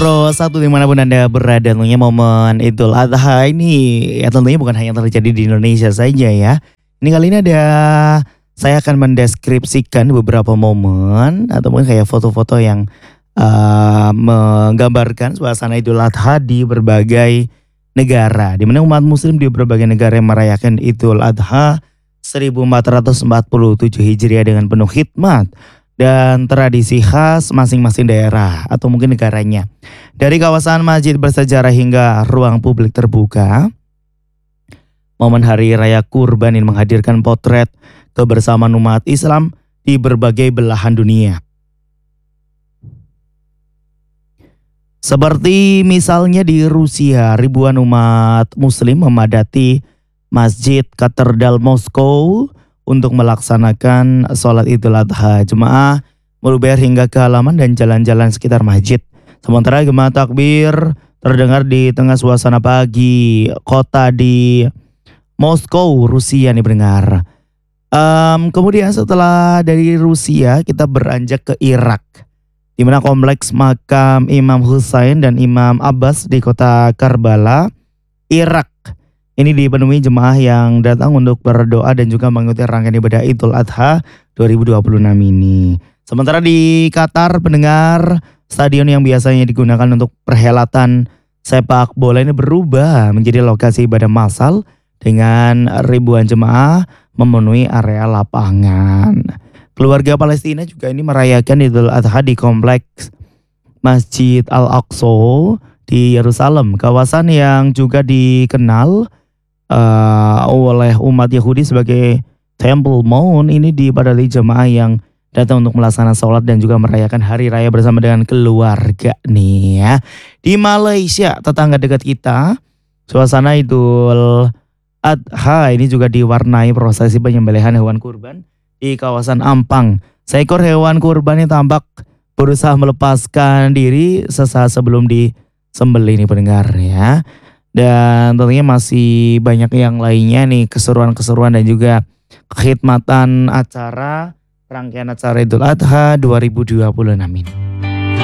Bro, satu dimanapun Anda berada, tentunya momen Idul Adha ini ya tentunya bukan hanya terjadi di Indonesia saja ya. Ini kali ini saya akan mendeskripsikan beberapa momen atau mungkin kayak foto-foto yang menggambarkan suasana Idul Adha di berbagai negara. Di mana umat muslim di berbagai negara yang merayakan Idul Adha 1447 Hijriah dengan penuh hikmat dan tradisi khas masing-masing daerah atau mungkin negaranya. Dari kawasan masjid bersejarah hingga ruang publik terbuka, momen Hari Raya Kurban ini menghadirkan potret kebersamaan umat Islam di berbagai belahan dunia. Seperti misalnya di Rusia, ribuan umat muslim memadati Masjid Katedral Moskow untuk melaksanakan sholat Idul Adha. Jemaah meluber hingga ke halaman dan jalan-jalan sekitar masjid. Sementara gema takbir terdengar di tengah suasana pagi kota di Moskow, Rusia nih pendengar. Kemudian setelah dari Rusia kita beranjak ke Irak, di mana kompleks makam Imam Hussein dan Imam Abbas di kota Karbala, Irak. Ini dipenuhi jemaah yang datang untuk berdoa dan juga mengikuti rangkaian ibadah Idul Adha 2026 ini. Sementara di Qatar pendengar, stadion yang biasanya digunakan untuk perhelatan sepak bola ini berubah menjadi lokasi ibadah massal dengan ribuan jemaah memenuhi area lapangan. Keluarga Palestina juga ini merayakan Idul Adha di kompleks Masjid Al-Aqsa di Yerusalem, kawasan yang juga dikenal oleh umat Yahudi sebagai Temple Mount. Ini dipadati jemaah yang datang untuk melaksanakan sholat dan juga merayakan hari raya bersama dengan keluarga nih ya. Di Malaysia, tetangga dekat kita, suasana Idul Adha ini juga diwarnai prosesi penyembelihan hewan kurban di kawasan Ampang. Seekor hewan kurban yang tampak berusaha melepaskan diri sesaat sebelum disembelih nih pendengar ya. Dan tentunya masih banyak yang lainnya nih, keseruan-keseruan dan juga kekhidmatan acara rangkaian acara Idul Adha 2026 ini.